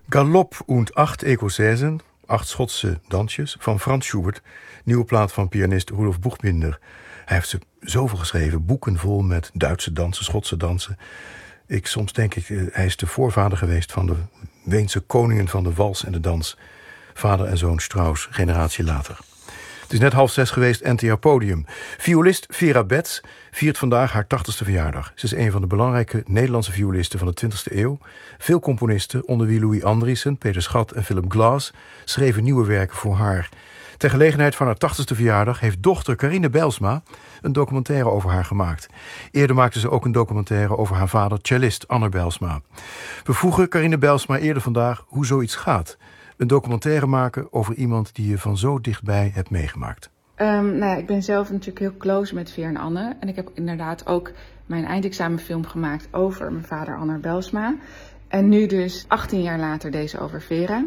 Galop und acht Ekossäsen, 8 Schotse dansjes, van Franz Schubert. Nieuwe plaat van pianist Rudolf Buchbinder. Hij heeft ze zoveel geschreven, boeken vol met Duitse dansen, Schotse dansen. Soms denk ik, hij is de voorvader geweest van de Weense koningen van de wals en de dans. Vader en zoon Strauss, generatie later. Het is net 5:30 geweest, NTR Podium. Violist Vera Betts viert vandaag haar 80ste verjaardag. Ze is een van de belangrijke Nederlandse violisten van de 20e eeuw. Veel componisten, onder wie Louis Andriessen, Peter Schat en Philip Glass, schreven nieuwe werken voor haar. Ter gelegenheid van haar 80ste verjaardag heeft dochter Carine Bijlsma een documentaire over haar gemaakt. Eerder maakte ze ook een documentaire over haar vader, cellist Anner Bijlsma. We vroegen Carine Bijlsma eerder vandaag hoe zoiets gaat. Een documentaire maken over iemand die je van zo dichtbij hebt meegemaakt. Ik ben zelf natuurlijk heel close met Veer en Anne. En ik heb inderdaad ook mijn eindexamenfilm gemaakt over mijn vader Anner Bijlsma. En nu dus 18 jaar later deze over Vera.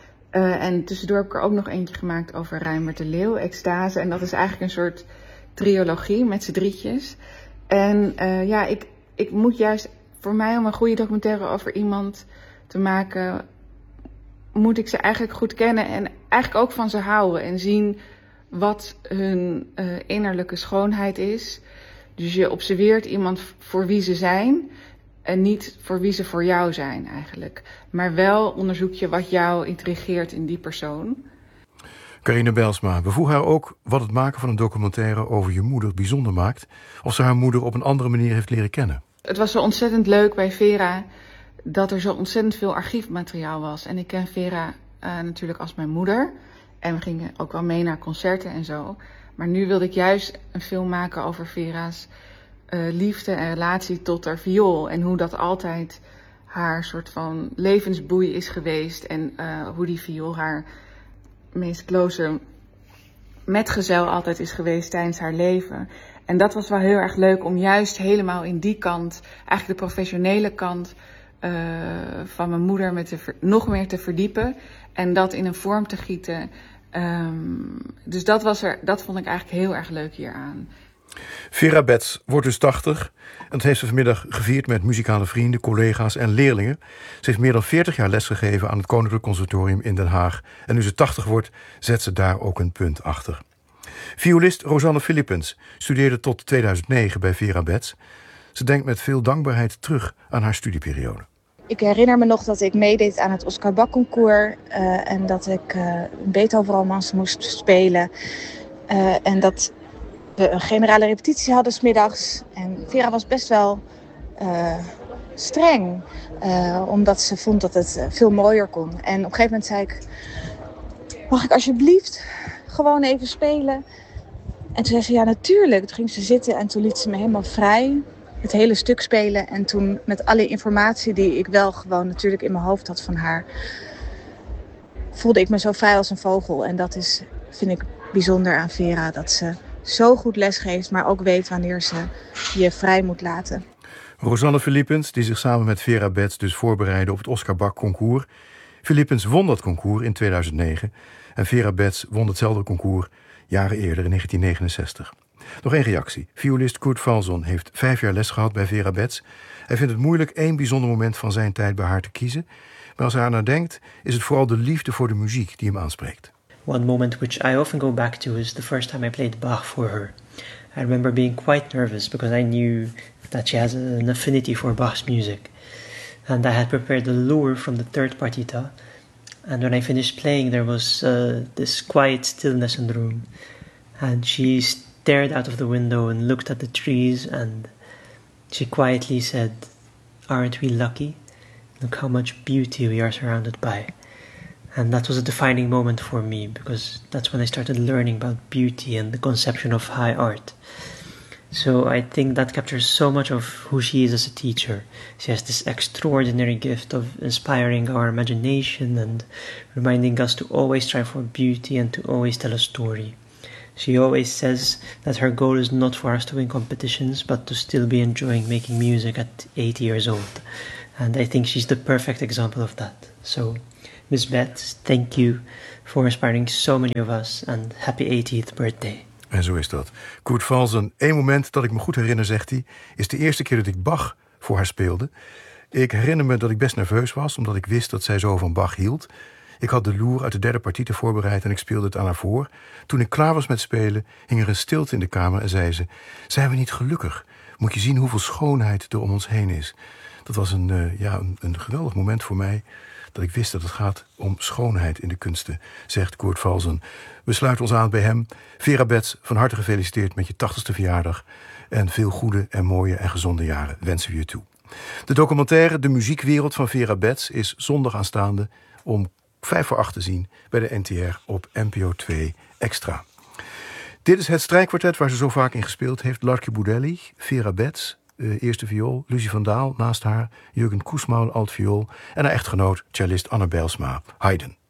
En tussendoor heb ik er ook nog eentje gemaakt over Reimert de Leeuw, Extase. En dat is eigenlijk een soort triologie met z'n drietjes. En ik moet juist, voor mij om een goede documentaire over iemand te maken, moet ik ze eigenlijk goed kennen en eigenlijk ook van ze houden. En zien wat hun innerlijke schoonheid is. Dus je observeert iemand voor wie ze zijn en niet voor wie ze voor jou zijn eigenlijk. Maar wel onderzoek je wat jou intrigeert in die persoon. Carine Bijlsma, bevoeg haar ook wat het maken van een documentaire over je moeder bijzonder maakt, of ze haar moeder op een andere manier heeft leren kennen. Het was zo ontzettend leuk bij Vera dat er zo ontzettend veel archiefmateriaal was. En ik ken Vera natuurlijk als mijn moeder. En we gingen ook wel mee naar concerten en zo. Maar nu wilde ik juist een film maken over Vera's liefde en relatie tot haar viool. En hoe dat altijd haar soort van levensboei is geweest. En hoe die viool haar meest close metgezel altijd is geweest tijdens haar leven. En dat was wel heel erg leuk om juist helemaal in die kant, eigenlijk de professionele kant van mijn moeder nog meer te verdiepen. En dat in een vorm te gieten. Dus dat vond ik eigenlijk heel erg leuk hieraan. Vera Betts wordt dus 80. En dat heeft ze vanmiddag gevierd met muzikale vrienden, collega's en leerlingen. Ze heeft meer dan 40 jaar lesgegeven aan het Koninklijk Conservatorium in Den Haag. En nu ze 80 wordt, zet ze daar ook een punt achter. Violist Rosanne Philippens studeerde tot 2009 bij Vera Betts. Ze denkt met veel dankbaarheid terug aan haar studieperiode. Ik herinner me nog dat ik meedeed aan het Oscar Bach concours en dat ik Beethoven-romans moest spelen. En dat we een generale repetitie hadden 's middags. En Vera was best wel streng, omdat ze vond dat het veel mooier kon. En op een gegeven moment zei ik, mag ik alsjeblieft gewoon even spelen? En toen zei ze, ja natuurlijk. Toen ging ze zitten en toen liet ze me helemaal vrij het hele stuk spelen. En toen met alle informatie die ik wel gewoon natuurlijk in mijn hoofd had van haar, voelde ik me zo vrij als een vogel. En dat is, vind ik, bijzonder aan Vera. Dat ze zo goed lesgeeft, maar ook weet wanneer ze je vrij moet laten. Rosanne Philippens, die zich samen met Vera Betts dus voorbereidde op het Oscar Bach concours. Philippens won dat concours in 2009. En Vera Betts won hetzelfde concours jaren eerder in 1969. Nog één reactie. Violist Kurt Falson heeft 5 jaar les gehad bij Vera Betts. Hij vindt het moeilijk één bijzonder moment van zijn tijd bij haar te kiezen. Maar als hij naar denkt, is het vooral de liefde voor de muziek die hem aanspreekt. One moment which I often go back to is the first time I played Bach for her. I remember being quite nervous because I knew that she has an affinity for Bach's music. And I had prepared the Lure from the third partita. And when I finished playing, there was this quiet stillness in the room. And she stared out of the window and looked at the trees, and she quietly said, "Aren't we lucky? Look how much beauty we are surrounded by." And that was a defining moment for me, because that's when I started learning about beauty and the conception of high art. So I think that captures so much of who she is as a teacher. She has this extraordinary gift of inspiring our imagination and reminding us to always strive for beauty and to always tell a story. She always says that her goal is not for us to win competitions, but to still be enjoying making music at 80 years old. And I think she's the perfect example of that. So, Miss Betts, thank you for inspiring so many of us, and happy 80th birthday. En zo is dat. Kurt Falson, één moment dat ik me goed herinner, zegt hij, is de eerste keer dat ik Bach voor haar speelde. Ik herinner me dat ik best nerveus was, omdat ik wist dat zij zo van Bach hield. Ik had de loer uit de derde partite voorbereid en ik speelde het aan haar voor. Toen ik klaar was met spelen, hing er een stilte in de kamer en zei ze: zijn we niet gelukkig? Moet je zien hoeveel schoonheid er om ons heen is. Dat was een geweldig moment voor mij, dat ik wist dat het gaat om schoonheid in de kunsten, zegt Kurt Valsen. We sluiten ons aan bij hem. Vera Betts, van harte gefeliciteerd met je 80ste verjaardag. En veel goede en mooie en gezonde jaren wensen we je toe. De documentaire De Muziekwereld van Vera Betts is zondag aanstaande om 7:55 te zien bij de NTR op NPO 2 Extra. Dit is het strijkkwartet waar ze zo vaak in gespeeld heeft. Larky Boudelli, Vera Betts, eerste viool, Lucie van Daal naast haar, Jurgen Koesmaul, altviool en haar echtgenoot, cellist Anne Bijlsma, Haydn.